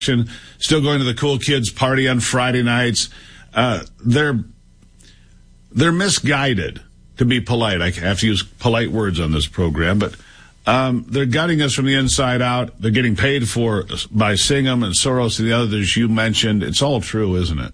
still going to the cool kids party on Friday nights. They're misguided, to be polite. I have to use polite words on this program, but they're gutting us from the inside out. They're getting paid for by Singham and Soros and the others you mentioned. It's all true, isn't it?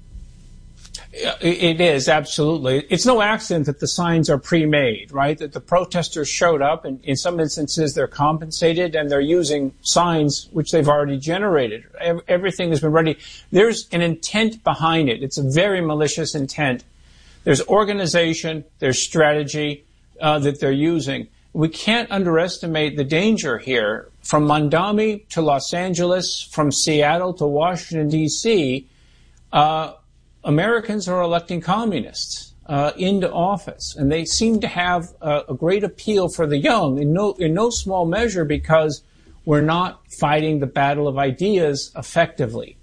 It is, absolutely. It's no accident that the signs are pre-made, right? That the protesters showed up, and in some instances they're compensated, and they're using signs which they've already generated. Everything has been ready. There's an intent behind it. It's a very malicious intent. There's organization, there's strategy that they're using. We can't underestimate the danger here. From Mandami to Los Angeles, from Seattle to Washington, D.C., Americans are electing communists into office, and they seem to have a great appeal for the young in no small measure because we're not fighting the battle of ideas effectively.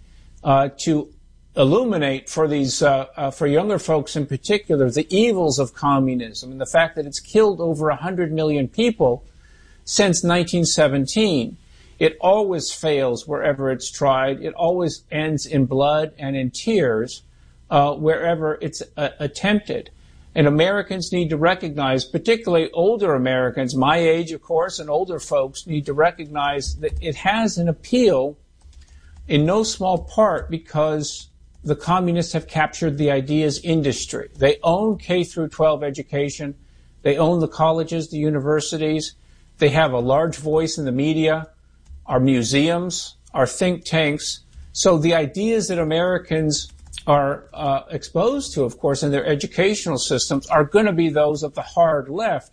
To illuminate for these for younger folks in particular the evils of communism and the fact that it's killed over 100 million people since 1917. It always fails wherever it's tried. It always ends in blood and in tears. Wherever it's attempted. And Americans need to recognize, particularly older Americans, my age, of course, and older folks need to recognize that it has an appeal in no small part because the communists have captured the ideas industry. They own K through 12 education. They own the colleges, the universities. They have a large voice in the media, our museums, our think tanks. So the ideas that Americans are exposed to, of course, in their educational systems are going to be those of the hard left,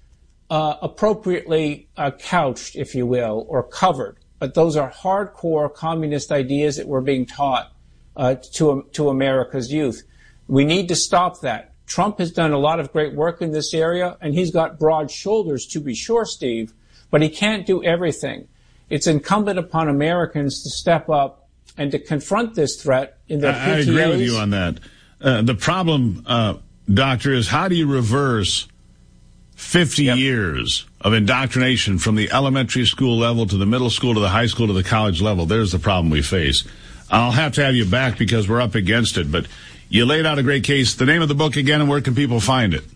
appropriately couched, if you will, or covered. But those are hardcore communist ideas that were being taught to America's youth. We need to stop that. Trump has done a lot of great work in this area, and he's got broad shoulders, to be sure, Steve, but he can't do everything. It's incumbent upon Americans to step up and to confront this threat in their PTAs. I agree with you on that. The problem, Doctor, is how do you reverse 50 years of indoctrination from the elementary school level to the middle school to the high school to the college level? There's the problem we face. I'll have to have you back because we're up against it, but you laid out a great case. The name of the book again, and where can people find it?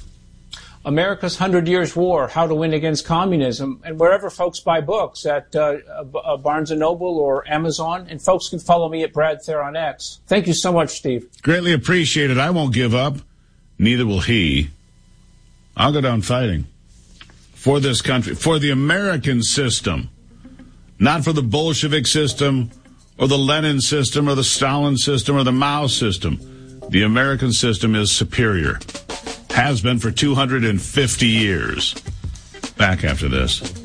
America's 100 Years' War, How to Win Against Communism, and wherever folks buy books, at Barnes & Noble or Amazon, and folks can follow me at Brad Thayer on X. Thank you so much, Steve. Greatly appreciated. I won't give up. Neither will he. I'll go down fighting for this country, for the American system, not for the Bolshevik system or the Lenin system or the Stalin system or the Mao system. The American system is superior. Has been for 250 years. Back after this.